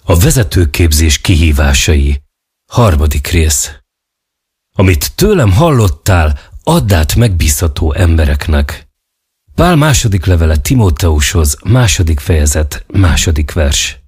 A vezetőképzés kihívásai. 3. rész. Amit tőlem hallottál, add át megbízható embereknek. Pál második levele Timóteushoz, 2. fejezet, 2. vers.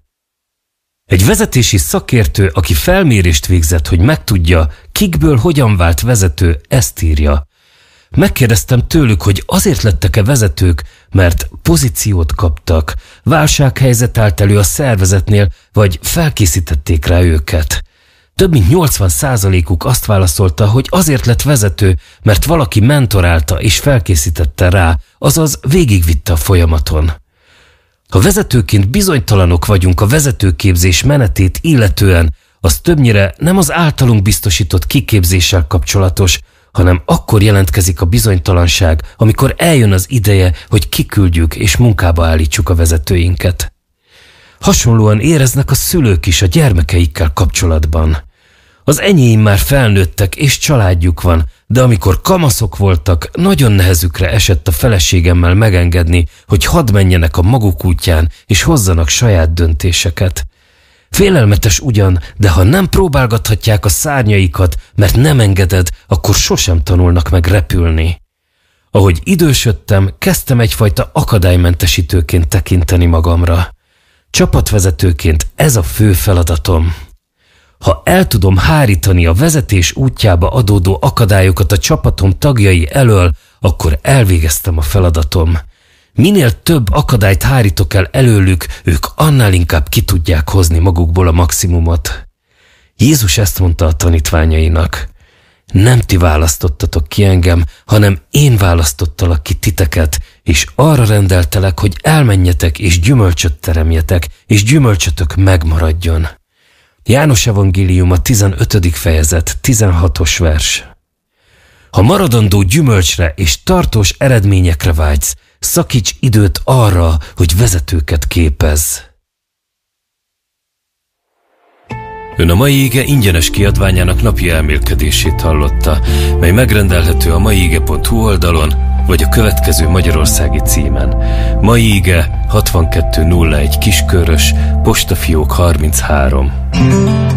Egy vezetési szakértő, aki felmérést végzett, hogy megtudja, kikből hogyan vált vezető, ezt írja. Megkérdeztem tőlük, hogy azért lettek-e vezetők, mert pozíciót kaptak, válsághelyzet állt elő a szervezetnél, vagy felkészítették rá őket. Több mint 80%-uk azt válaszolta, hogy azért lett vezető, mert valaki mentorálta és felkészítette rá, azaz végigvitte a folyamaton. Ha vezetőként bizonytalanok vagyunk a vezetőképzés menetét illetően, az többnyire nem az általunk biztosított kiképzéssel kapcsolatos, hanem akkor jelentkezik a bizonytalanság, amikor eljön az ideje, hogy kiküldjük és munkába állítsuk a vezetőinket. Hasonlóan éreznek a szülők is a gyermekeikkel kapcsolatban. Az enyém már felnőttek és családjuk van, de amikor kamaszok voltak, nagyon nehezükre esett a feleségemmel megengedni, hogy hadd menjenek a maguk útján és hozzanak saját döntéseket. Félelmetes ugyan, de ha nem próbálgathatják a szárnyaikat, mert nem engeded, akkor sosem tanulnak meg repülni. Ahogy idősödtem, kezdtem egyfajta akadálymentesítőként tekinteni magamra. Csapatvezetőként ez a fő feladatom. Ha el tudom hárítani a vezetés útjába adódó akadályokat a csapatom tagjai elől, akkor elvégeztem a feladatom. Minél több akadályt hárítok el előlük, ők annál inkább ki tudják hozni magukból a maximumot. Jézus ezt mondta a tanítványainak. Nem ti választottatok ki engem, hanem én választottalak ki titeket, és arra rendeltelek, hogy elmenjetek és gyümölcsöt teremjetek, és gyümölcsötök megmaradjon. János evangéliuma 15. fejezet, 16. vers. Ha maradandó gyümölcsre és tartós eredményekre vágysz, szakíts időt arra, hogy vezetőket képezz. Ön a Mai Ige ingyenes kiadványának napi elmélkedését hallotta, mely megrendelhető a maiige.hu oldalon, vagy a következő magyarországi címen. Mai Ige 6201 Kiskörös, postafiók 33.